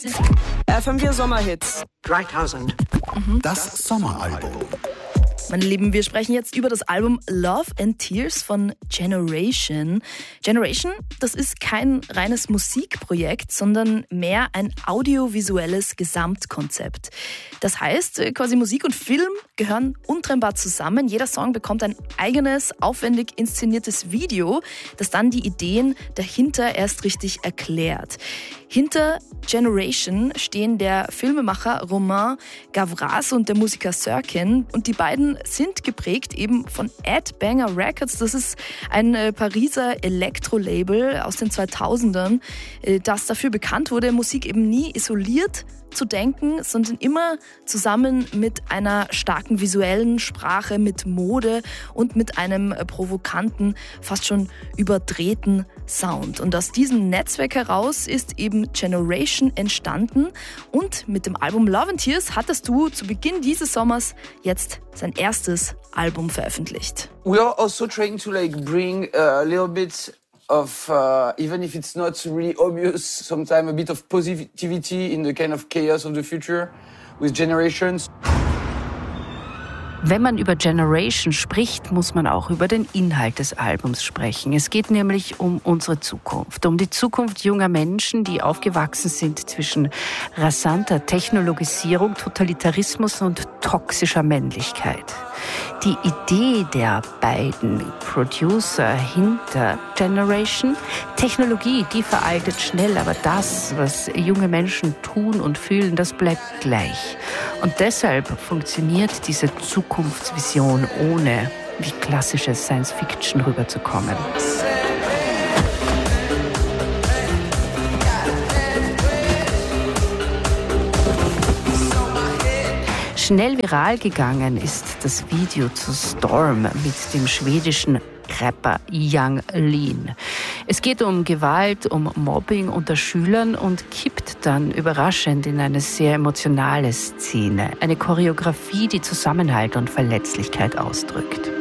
FM4 Sommerhits 3000. Das Sommeralbum. Meine Lieben, wir sprechen jetzt über das Album Love and Tears von Generation. Generation, das ist kein reines Musikprojekt, sondern mehr ein audiovisuelles Gesamtkonzept. Das heißt, quasi Musik und Film gehören untrennbar zusammen. Jeder Song bekommt ein eigenes, aufwendig inszeniertes Video, das dann die Ideen dahinter erst richtig erklärt. Hinter Generation stehen der Filmemacher Romain Gavras und der Musiker Sirkin. Und die beiden sind geprägt eben von Ed Banger Records. Das ist ein Pariser Elektro-Label aus den 2000ern, das dafür bekannt wurde, Musik eben nie isoliert zu denken, sondern immer zusammen mit einer starken visuellen Sprache, mit Mode und mit einem provokanten, fast schon überdrehten Sound. Und aus diesem Netzwerk heraus ist eben Generation entstanden und mit dem Album Love and Tears hat das Duo zu Beginn dieses Sommers jetzt sein erstes Album veröffentlicht. We are also trying to bring a little bit of, even if it's not really obvious, sometimes a bit of positivity in the kind of chaos of the future with Generations. Wenn man über Generation spricht, muss man auch über den Inhalt des Albums sprechen. Es geht nämlich um unsere Zukunft, um die Zukunft junger Menschen, die aufgewachsen sind zwischen rasanter Technologisierung, Totalitarismus und toxischer Männlichkeit. Die Idee der beiden Producer hinter Generation, Technologie, die veraltet schnell, aber das, was junge Menschen tun und fühlen, das bleibt gleich. Und deshalb funktioniert diese Zukunftsvision, ohne wie klassische Science-Fiction rüberzukommen. Schnell viral gegangen ist das Video zu Storm mit dem schwedischen Rapper Yung Lean. Es geht um Gewalt, um Mobbing unter Schülern und kippt dann überraschend in eine sehr emotionale Szene. Eine Choreografie, die Zusammenhalt und Verletzlichkeit ausdrückt.